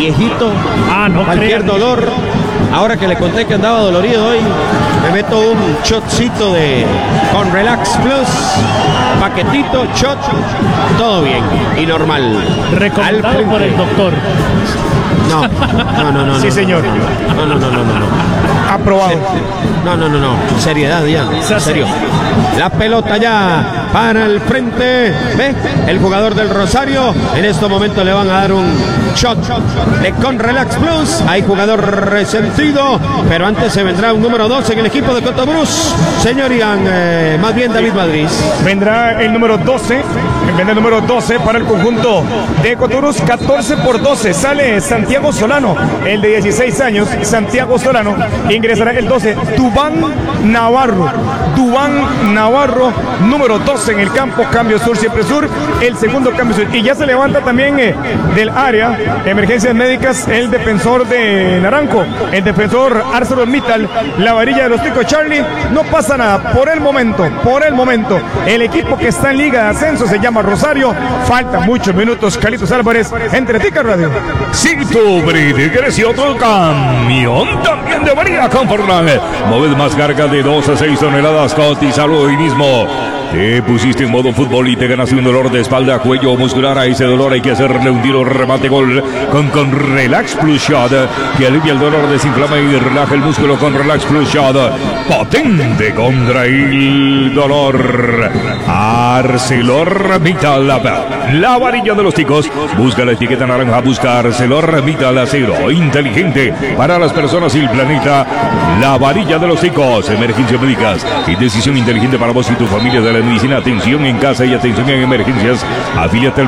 viejito, no cualquier dolor. Ahora que le conté que andaba dolorido hoy, me meto un shotcito con Relax Plus, paquetito, shot, todo bien y normal. Recomendado por el doctor. No. Sí, señor. No. Aprobado. No. Seriedad ya. En serio. La pelota ya para el frente. ¿Ve? El jugador del Rosario. En este momento le van a dar un shot de con Relax Plus. Hay jugador resentido. Pero antes se vendrá un número 2 en el equipo de Cotobruz. Señor Ian, más bien David Madrid. Vendrá el número 12. Vendrá el número 12 para el conjunto de Cotobruz. 14-12. Sale Santiago Solano, el de 16 años. Santiago Solano. Ingresará el 12. Dubán Navarro, número 12 en el campo. Cambio sur, siempre sur. El segundo cambio sur. Y ya se levanta también del área emergencias médicas el defensor de Naranjo, el defensor ArcelorMittal, la varilla de los Ticos Charlie. No pasa nada por el momento. El equipo que está en Liga de Ascenso se llama Rosario. Faltan muchos minutos. Carlitos Álvarez, entre Tica Radio. Cito Bride, creció otro camión también de María Comfortland. Moved más carga de 2 a 6 toneladas. Cotizalo hoy mismo. Te pusiste en modo fútbol y te ganaste un dolor de espalda, cuello muscular. A ese dolor hay que hacerle un tiro, remate, gol con Relax Plus Shot, que alivia el dolor, desinflama y relaja el músculo con Relax Plus Shot. Potente contra el dolor. ArcelorMittal, la varilla de los ticos. Busca la etiqueta naranja, busca ArcelorMittal, acero inteligente para las personas y el planeta. La varilla de los ticos. Emergencias médicas y decisión inteligente para vos y tu familia de la medicina. Atención en casa y atención en emergencias. Afíliate al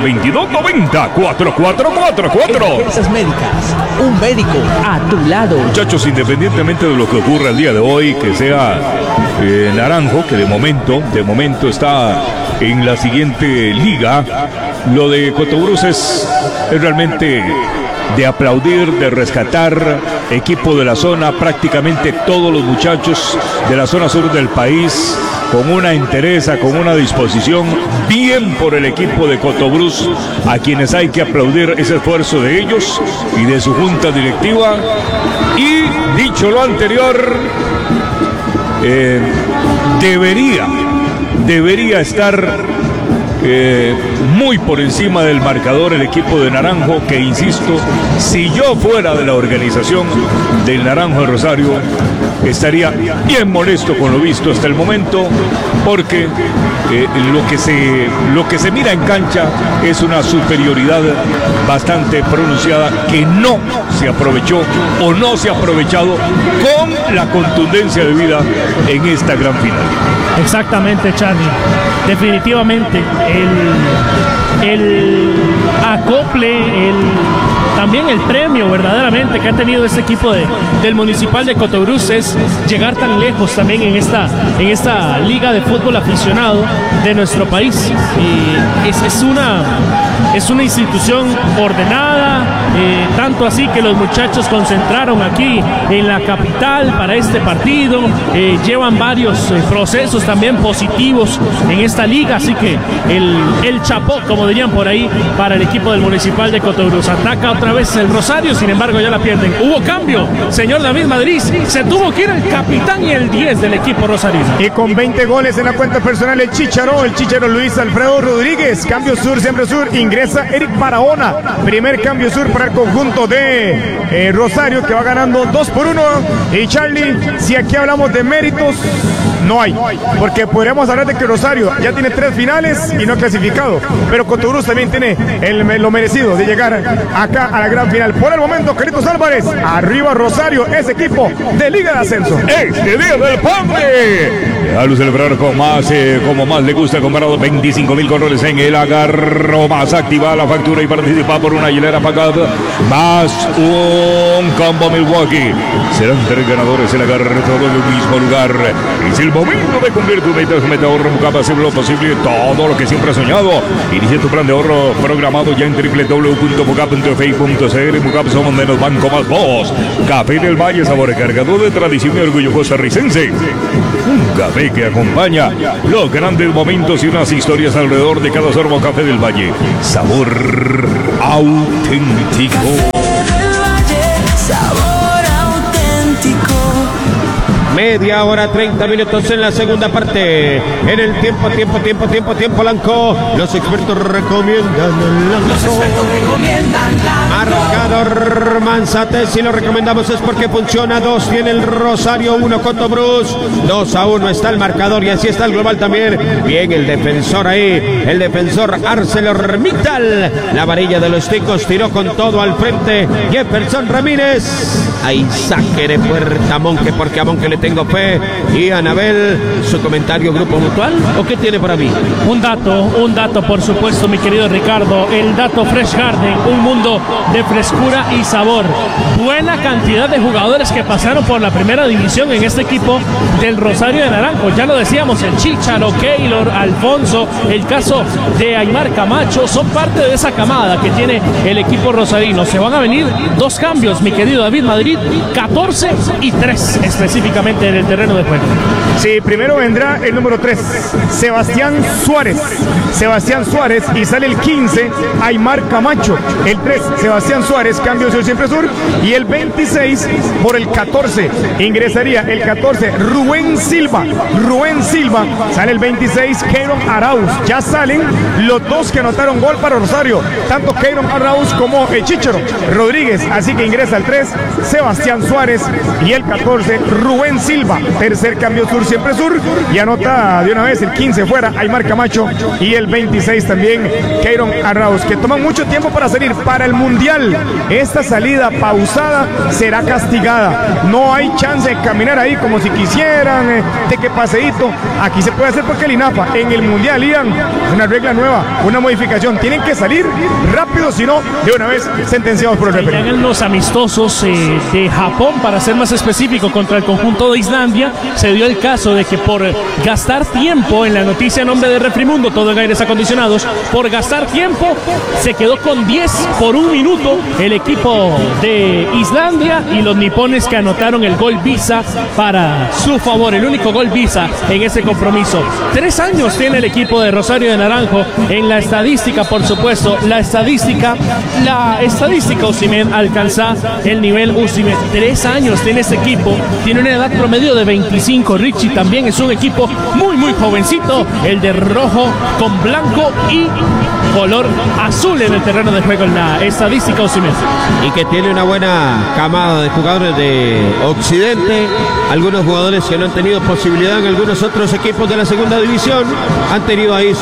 2290-4444. Emergencias médicas, un médico a tu lado. Muchachos, independientemente de lo que ocurra el día de hoy, que sea Naranjo, que de momento está en la siguiente liga, lo de Cotobruz es realmente de aplaudir, de rescatar. Equipo de la zona, prácticamente todos los muchachos de la zona sur del país, con una entereza, con una disposición, bien por el equipo de Cotobruz, a quienes hay que aplaudir ese esfuerzo de ellos y de su junta directiva. Y dicho lo anterior, debería estar muy por encima del marcador el equipo de Naranjo, que insisto, si yo fuera de la organización del Naranjo de Rosario, estaría bien molesto con lo visto hasta el momento, porque lo que se mira en cancha es una superioridad bastante pronunciada que no se aprovechó o no se ha aprovechado con la contundencia de vida en esta gran final. Exactamente, Charlie. Definitivamente el acople, también el premio verdaderamente que ha tenido este equipo del Municipal de Cotobruz es llegar tan lejos también en esta liga de fútbol aficionado de nuestro país. Y es una institución ordenada, tanto así que los muchachos concentraron aquí en la capital para este partido. Llevan varios procesos también positivos en esta liga, así que el chapó, como dirían por ahí, para el equipo del Municipal de Cotobruz. Ataca otra vez el Rosario, sin embargo ya la pierden. Hubo cambio, señor David Madrid, se tuvo que ir el capitán y el 10 del equipo rosarino. Y con 20 goles en la cuenta personal el Chicharo Luis Alfredo Rodríguez. Cambio sur, siempre sur, ingresa Eric Barahona. Primer cambio sur para el conjunto de Rosario, que va ganando 2-1. Y Charlie, si aquí hablamos de méritos, no hay, porque podríamos hablar de que Rosario ya tiene 3 finales y no ha clasificado, pero Cotobruz también tiene lo merecido de llegar acá a la gran final. Por el momento, Carlitos Álvarez, arriba Rosario, ese equipo de Liga de Ascenso. Este día del padre, déjalo celebrar como más le gusta, comprado 25,000 colores en el agarro, más activa la factura y participa por una hilera pagada, más un combo Milwaukee. Serán 3 ganadores, el agarro todo en el mismo lugar. Es el momento de cumplir tu meta ahorro Mucap, hacer lo posible, todo lo que siempre has soñado. Inicia tu plan de ahorro programado ya en www.mucap.fi.cr. Mucap, somos menos banco más vos. Café del Valle, sabor cargado de tradición y orgullo costarricense. Un café que acompaña los grandes momentos y unas historias alrededor de cada sorbo. Café del Valle, sabor auténtico. Media hora, 30 minutos en la segunda parte. En el tiempo, Lanco. Los expertos recomiendan el Lanco. Marcador Manzate, si lo recomendamos es porque funciona. 2 tiene el Rosario, 1 Cotobruz. 2-1 está el marcador y así está el global también. Bien el defensor ahí, el defensor ArcelorMittal. La varilla de los ticos tiró con todo al frente. Jefferson Ramírez. Ahí saque de puerta a Monque, porque a Monque le tengo fe. Y Anabel, su comentario, Grupo Mutual, ¿o qué tiene para mí? Un dato, por supuesto, mi querido Ricardo. El dato Fresh Garden, un mundo de frescura y sabor. Buena cantidad de jugadores que pasaron por la primera división en este equipo del Rosario de Naranjo. Ya lo decíamos, el Chícharo, Keylor, Alfonso, el caso de Aymar Camacho, son parte de esa camada que tiene el equipo rosarino. Se van a venir 2 cambios, mi querido David Madrid, 14 y 3 específicamente en el terreno de juego. Sí, primero vendrá el número 3, Sebastián Suárez, y sale el 15, Aymar Camacho. El 3, Sebastián Suárez, cambio sur siempre sur, y el 26 por el 14 ingresaría el 14, Rubén Silva, sale el 26, Keiron Arauz. Ya salen los 2 que anotaron gol para Rosario, tanto Keiron Arauz como el Chícharo Rodríguez, así que ingresa el 3, Sebastián Suárez, y el 14, Rubén Silva. Tercer cambio sur siempre sur, y anota de una vez el 15 fuera Aymar Camacho, y el 26 también Keiron Arauz, que toman mucho tiempo para salir. Para el Mundial, esta salida pausada será castigada. No hay chance de caminar ahí como si quisieran, de que paseíto. Aquí se puede hacer porque el INAFA en el Mundial, Ian, una regla nueva, una modificación. Tienen que salir rápido, si no, de una vez sentenciados por el referee. En los amistosos de Japón, para ser más específico, contra el conjunto de Islandia, se dio el caso de que por gastar tiempo, en la noticia en nombre de Refrimundo, todo en aires acondicionados, por gastar tiempo, se quedó con 10 por 1 minuto el equipo de Islandia, y los nipones que anotaron el gol visa para su favor, el único gol visa en ese compromiso. 3 años tiene el equipo de Rosario de Naranjo. En la estadística, por supuesto, la estadística Osimhen alcanza el nivel Osimhen. 3 años tiene este equipo, tiene una edad promedio de 25. Richie también es un equipo muy jovencito, el de rojo con blanco y color azul en el terreno de juego en la estadística Osimhen. Y que tiene una buena camada de jugadores de Occidente, algunos jugadores que no han tenido posibilidad en algunos otros equipos de la segunda división, han tenido ahí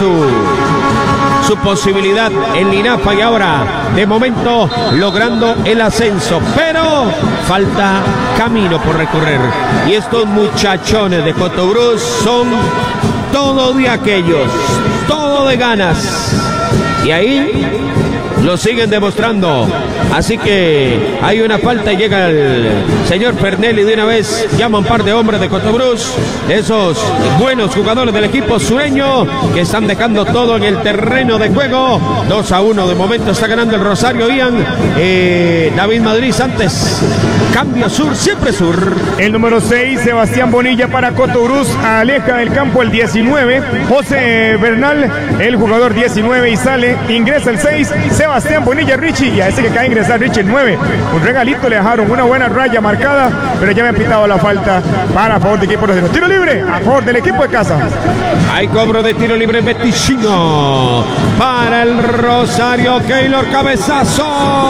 su posibilidad en Linafa, y ahora de momento logrando el ascenso, pero falta camino por recorrer. Y estos muchachones de Cotobruz son todo de aquellos, todo de ganas, y ahí lo siguen demostrando. Así que hay una falta y llega el señor Fernelli de una vez, llama un par de hombres de Cotobruz, esos buenos jugadores del equipo sureño que están dejando todo en el terreno de juego. 2-1 de momento está ganando el Rosario, Ian. David Madrid antes, cambio sur, siempre sur. El número 6, Sebastián Bonilla para Cotobruz, aleja del campo el 19, José Bernal, el jugador 19, y sale, ingresa el 6, Sebastián Bonilla, Richie, y a ese que cae ingresar Richie el 9, un regalito le dejaron, una buena raya marcada, pero ya me han pitado la falta para favor del equipo de tiro libre, a favor del equipo de casa. Hay cobro de tiro libre Beticino para el Rosario. Keylor, cabezazo,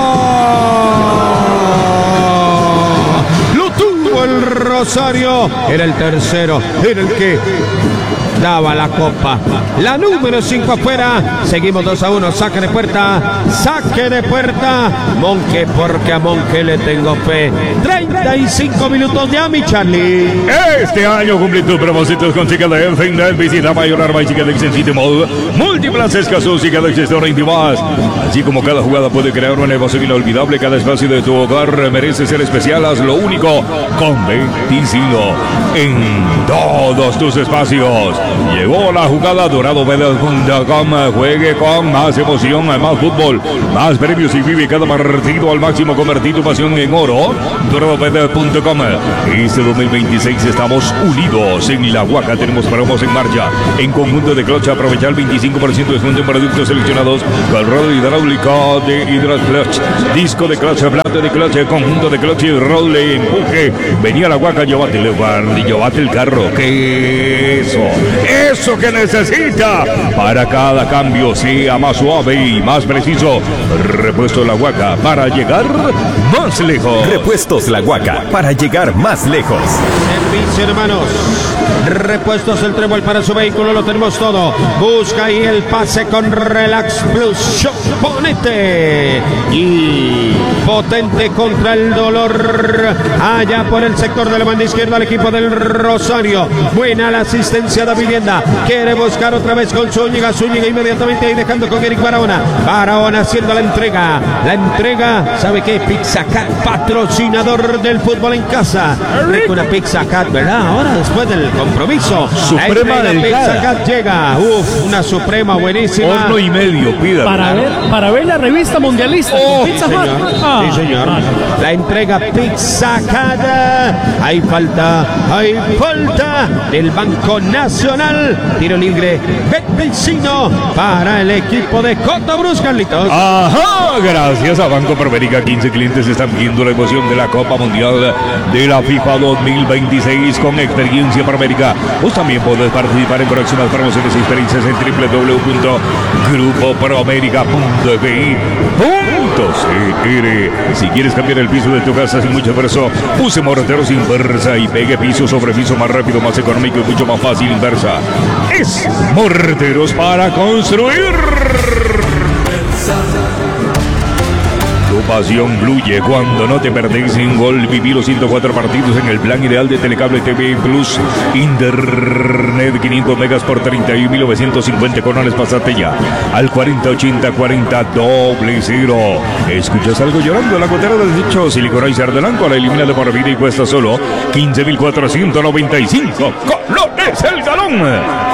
lo tuvo el Rosario, era el tercero, era el que daba la copa. La número 5 afuera. Seguimos 2-1. Saque de puerta. Saque de puerta. Monque, porque a Monque le tengo fe. 35 minutos ya, mi Charlie. Este año cumple tus propósitos con Cicalex. Visita Mayor Arma y Cicalex en City Mall. Múltiples escasos Cicalex Restaurant más. Así como cada jugada puede crear una emoción inolvidable, cada espacio de tu hogar merece ser especial. Hazlo único con Beticino en todos tus espacios. Llegó la jugada. DoradoBet.com. Juegue con más emoción, más fútbol. fútbol. Más premios y vive cada partido al máximo. Convertir tu pasión en oro. Dropedo.com. Este 2026 estamos unidos. En La Huaca tenemos promos en marcha. En conjunto de clutch, aprovechar el 25% de descuento en productos seleccionados. Con rueda hidráulica de Hydra-Clutch, disco de clutch, plato de clutch, conjunto de clutch y roble, empuje. Venía La Huaca, llévate el lugar y llévate el carro. ¿Qué eso que necesita para cada cambio sea más suave y más preciso? Repuesto La Huaca para llegar más lejos. Repuestos La Huaca para llegar más lejos. Servicio, hermanos. Repuestos El Trébol para su vehículo, lo tenemos todo. Busca ahí el pase con Relax Plus Shop. Ponete y potente contra el dolor. Allá por el sector de la banda izquierda al equipo del Rosario. Buena la asistencia de Vivienda. Quiere buscar otra vez con Zúñiga. Zúñiga inmediatamente ahí dejando con Eric Barahona. Barahona haciendo la entrega. La entrega, ¿sabe qué? Pizza Cat, patrocinador del fútbol en casa. Rico una Pizza Cat, ¿verdad? Ahora después del compromiso. Suprema la delgada. Pizza Cat llega. Uf, una suprema buenísima. Horno y medio, pida. Para ver la revista mundialista. Pizza Hut. Sí, señor. La entrega Pizza Cat. Hay falta del Banco Nacional. Tiro libre vecino para el equipo de Cotobruz, Carlitos. Ajá, gracias a Banco Promérica, 15 clientes están viendo la emoción de la Copa Mundial de la FIFA 2026 con experiencia Promérica. Vos también podés participar en próximas promociones y experiencias en www.grupopromerica.bi.cr. Si quieres cambiar el piso de tu casa sin mucho esfuerzo, use morteros Inversa y pegue piso sobre piso más rápido, más económico y mucho más fácil. Inversa es morteros para construir. Tu pasión fluye cuando no te perdés ni un gol. Viví los 104 partidos en el plan ideal de Telecable TV Plus. Internet 500 megas por 31.950 coronas. Pasate ya al 40804000. ¿Escuchas algo llorando? La gotera del dicho Siliconizer de Blanco la elimina de por vida y cuesta solo 15.495 colones el galón.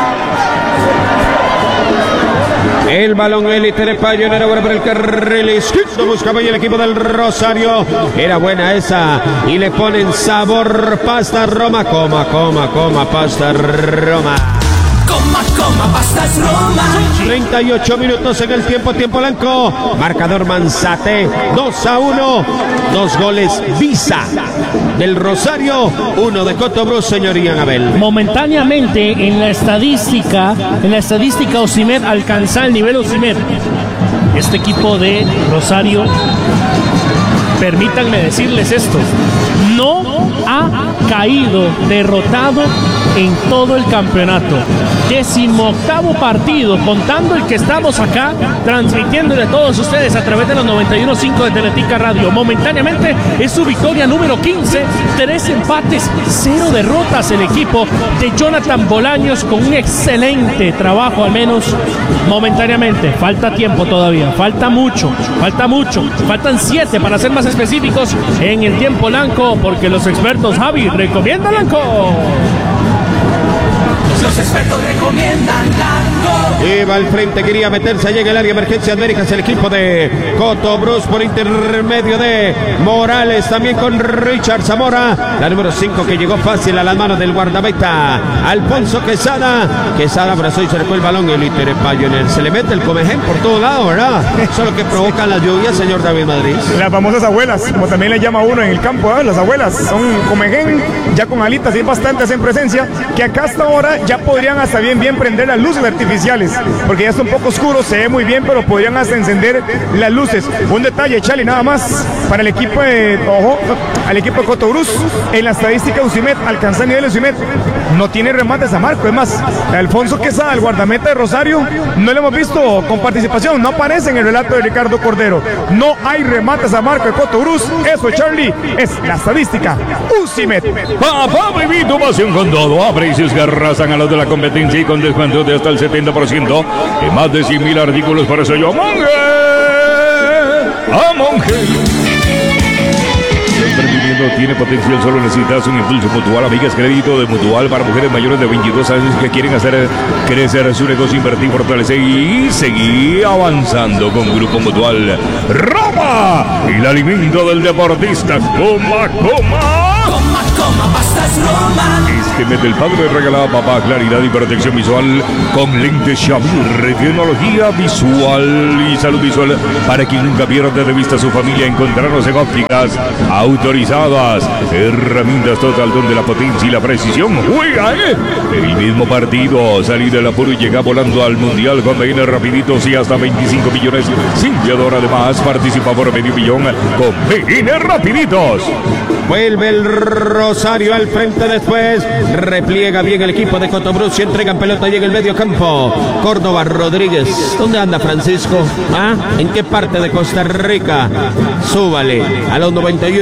El balón élite de Payón era bueno por el carril izquierdo. Buscaba ahí el equipo del Rosario. Era buena esa. Y le ponen sabor. Pasta Roma. Coma, pasta Roma. Coma, pastas Roma. 38 minutos en el tiempo blanco. Marcador Manzate, 2-1. 2 goles Visa del Rosario, 1 de Cotobruz, señoría Anabel. Momentáneamente en la estadística Osimed alcanza el nivel Osimed. Este equipo de Rosario, permítanme decirles esto, no ha caído derrotado en todo el campeonato. 18º partido, contando el que estamos acá transmitiéndole a todos ustedes a través de los 91.5 de Teletica Radio. Momentáneamente es su victoria número 15, 3 empates, 0 derrotas el equipo de Jonathan Bolaños, con un excelente trabajo, al menos momentáneamente. Falta tiempo todavía, faltan 7 para ser más específicos en el tiempo blanco, porque los expertos, Javi, recomiendan blanco. Los expertos recomiendan blanco. Iba al frente, quería meterse allá en el área de emergencia Américas el equipo de Cotobruz por intermedio de Morales, también con Richard Zamora, la número 5 que llegó fácil a las manos del guardameta Alfonso Quesada abrazó y cercó el balón. El Inter Pioneer se le mete el comején por todo lado, ¿verdad? Eso es lo que provocan las lluvias, señor David Madrid. Las famosas abuelas, como también le llama uno en el campo, ¿eh? Las abuelas son comején, ya con alitas y bastantes en presencia, que acá hasta ahora ya podrían hasta bien prender las luces artificiales, porque ya está un poco oscuro, se ve muy bien, pero podrían hasta encender las luces. Un detalle, Charlie, nada más para el equipo de al equipo de Cotobruz. En la estadística Usimed, alcanza el nivel de Usimed, no tiene remates a marco. Es más, Alfonso Quesada, el guardameta de Rosario, no lo hemos visto con participación, no aparece en el relato de Ricardo Cordero. No hay remates a marco de Cotobruz. Eso, Charlie, es la estadística Usimed. Papá, viví tu pasión con todo a precios que arrasan a los de la competencia y con descuento de hasta el 70% en más de 100.000 artículos. Por eso yo, Monge. Emprendimiento tiene potencial, solo necesitas un impulso. Mutual, amigas, crédito de Mutual para mujeres mayores de 22 años que quieren hacer crecer su negocio, invertir, fortalecer y seguir avanzando con Grupo Mutual. Roma, el alimento del deportista. Coma, coma. Coma, pastas Roma. Este mes del padre regala a papá claridad y protección visual con lentes Xavier, tecnología visual y salud visual para quien nunca pierde de vista a su familia. Encontrarnos en ópticas autorizadas, herramientas total donde la potencia y la precisión juega el mismo partido. Salir del apuro y llegar volando al mundial con BN rapiditos y hasta 25 millones sin fiador. Además participa por medio millón con BN rapiditos. Vuelve el Rosario al frente después. Repliega bien el equipo de Cotobruz y entregan pelota y en el medio campo. Córdoba, Rodríguez. ¿Dónde anda Francisco? ¿Ah? ¿En qué parte de Costa Rica? Súbale a los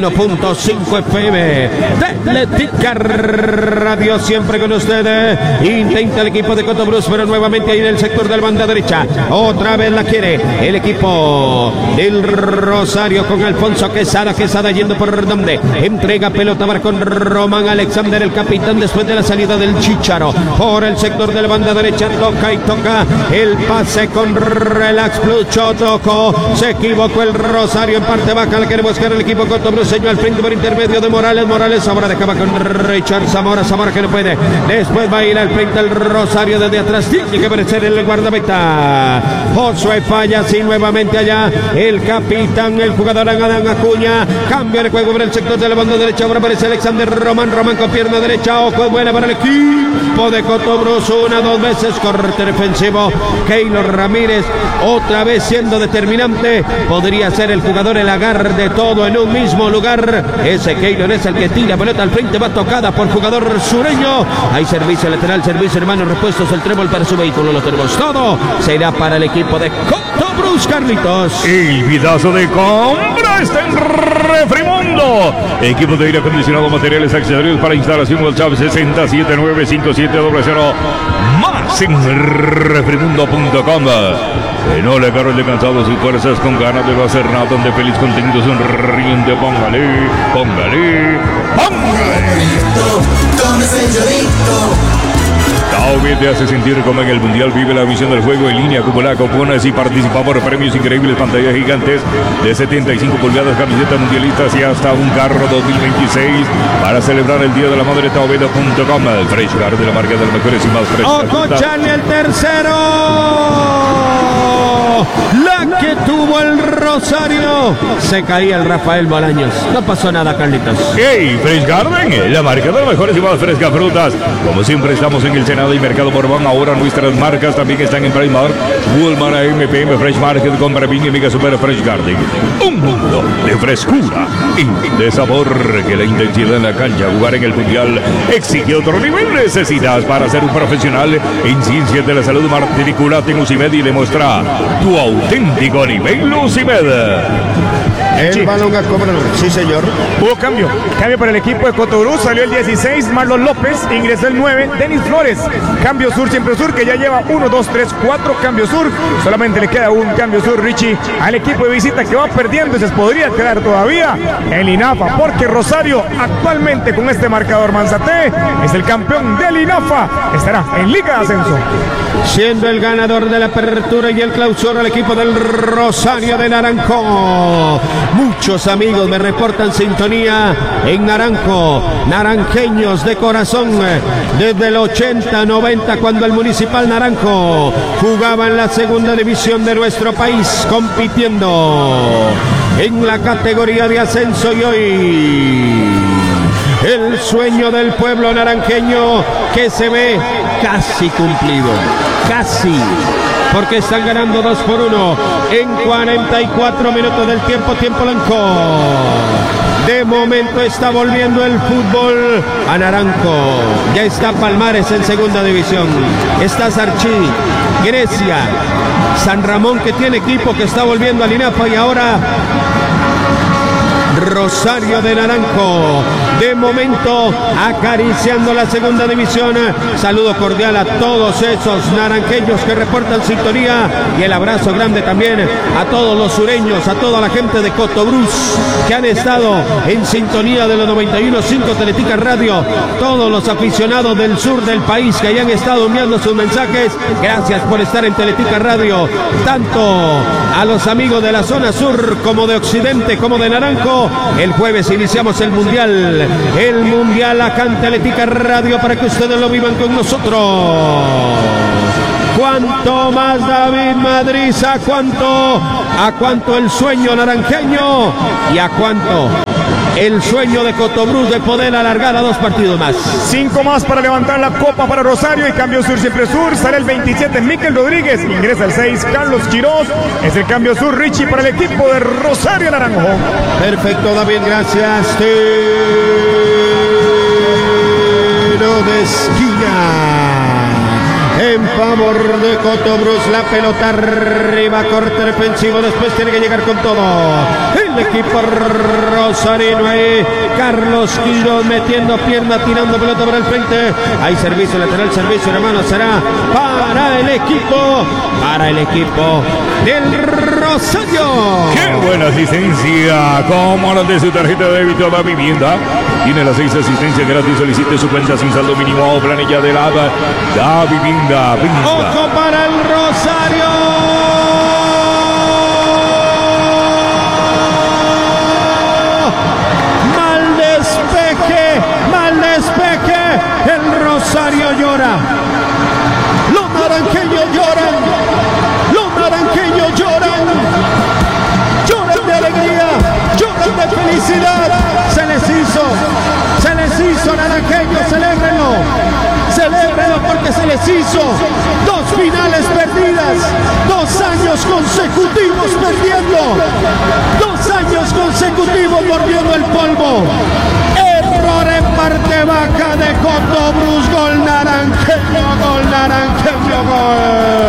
91.5 FM. Atlética Radio siempre con ustedes. Intenta el equipo de Cotobruz, pero nuevamente ahí en el sector de la banda derecha. Otra vez la quiere el equipo del Rosario con Alfonso Quesada. Quesada yendo por donde entrega pelota con Román Alexander, el capitán, después de la salida del Chicharo por el sector de la banda derecha. Toca y toca el pase con Relax Plus. Tocó, se equivocó el Rosario en parte baja. Le quiere buscar el equipo cotobruceño al frente por intermedio de Morales. Morales ahora dejaba con Richard Zamora. Zamora que no puede. Después va a ir al frente el Rosario desde atrás. Tiene que aparecer el guardameta. Josué falla, sí, nuevamente allá el capitán, el jugador Adán Acuña. Cambia el juego por el sector de la banda derecha. Ahora aparece Alexander Román. Román con pierna derecha. Ojo, es buena para el equipo de Cotobruz. Una, dos veces corte defensivo. Keylor Ramírez otra vez siendo determinante. Podría ser el jugador el agarre de todo en un mismo lugar. Ese Keylor es el que tira pelota al frente. Va tocada por jugador sureño. Hay servicio lateral, servicio hermano, repuestos, el trébol para su vehículo. Lo tenemos todo. Será para el equipo de Cotobruz, Carlitos. El vidazo de compra está en Refrimundo. Equipo de aire acondicionado, materiales, accesorios para instalación. WhatsApp 6795700. Más en refrimundo.com. No le agarro el de cansados y fuerzas con ganas de no hacer nada, donde feliz contenido sonriente. Póngale, póngale, póngale. Con ese chorito. Taobet te hace sentir como en el Mundial. Vive la visión del juego en línea, acumula cupones y participa por premios increíbles, pantallas gigantes de 75 pulgadas, camisetas mundialistas y hasta un carro 2026 para celebrar el Día de la Madre. Taobet.com. El Fresh Guard de la marca de las mejores y más frescas. Ojo, Charlie, el tercero. La que tuvo el Rosario. Se caía el Rafael Bolaños. No pasó nada, Carlitos. Hey, Fresh Garden, la marca de las mejores y más frescas frutas. Como siempre estamos en el Senado y Mercado Borbón. Ahora nuestras marcas también están en Primark, Walmart, MPM, Fresh Market, Compra Bien y Mega Super Fresh Garden. Un mundo de frescura y de sabor, que la intensidad en la cancha, jugar en el Mundial, exige otro nivel. Necesitas para ser un profesional en ciencias de la salud. Matriculate en UCIMED y demuestra tu auténtico nivel UCIMED. El balón a cobrar. Sí, señor. Hubo cambio para el equipo de Cotobruz. Salió el 16, Marlon López. Ingresó el 9, Denis Flores. Cambio sur, siempre sur, que ya lleva 1, 2, 3, 4 cambios sur. Solamente le queda un cambio sur, Richie, al equipo de visita, que va perdiendo y se podría quedar todavía el INAFA, porque Rosario actualmente con este marcador Manzate es el campeón del INAFA. Estará en Liga de Ascenso. Siendo el ganador de la apertura y el clausura al equipo del Rosario de Naranjo. Muchos amigos me reportan sintonía en Naranjo, naranjeños de corazón, desde el 80-90, cuando el Municipal Naranjo jugaba en la segunda división de nuestro país, compitiendo en la categoría de ascenso, y hoy el sueño del pueblo naranjeño que se ve casi cumplido, casi. Porque están ganando 2-1 en 44 minutos del tiempo blanco. De momento está volviendo el fútbol a Naranjo. Ya está Palmares en segunda división. Está Sarchí, Grecia, San Ramón, que tiene equipo, que está volviendo al INAFA, y ahora Rosario de Naranjo. De momento acariciando la segunda división. Saludo cordial a todos esos naranjeños que reportan sintonía y el abrazo grande también a todos los sureños, a toda la gente de Cotobruz que han estado en sintonía de los 91.5 Teletica Radio, todos los aficionados del sur del país que hayan estado enviando sus mensajes. Gracias por estar en Teletica Radio, tanto a los amigos de la zona sur como de occidente como de Naranjo. El jueves iniciamos el mundial acá en Teletica Radio para que ustedes lo vivan con nosotros. ¿Cuánto más, David Madrid? ¿A cuánto el sueño naranjeño? ¿Y a cuánto el sueño de Cotobruz de poder alargar a 2 partidos más? 5 más para levantar la copa para Rosario y cambio sur siempre sur. Sale el 27 Miquel Rodríguez, ingresa el 6 Carlos Quiroz. Es el cambio sur Richie para el equipo de Rosario Naranjo. Perfecto, David, gracias. Tiro de esquina. En favor de Cotobruz, la pelota arriba, corte defensivo, después tiene que llegar con todo el equipo rosarino ahí. Carlos Quiroz metiendo pierna, tirando pelota para el frente. Hay servicio lateral, servicio hermano, será para el equipo del Rosario. ¡Qué buena asistencia! Como la de su tarjeta de débito da vivienda. Tiene las 6 asistencias gratis. Solicite su cuenta sin saldo mínimo o planilla de la da vivienda. Ojo para el Rosario. Mal despeje. El Rosario llora. Los naranjeños lloran. Lloran de alegría, lloran de felicidad. Se les hizo naranjeños, celébrenlo porque se les hizo. 2 finales perdidas, 2 años consecutivos perdiendo, 2 años consecutivos mordiendo el polvo. Error en parte baja de Cotobruz, gol naranjeño, gol.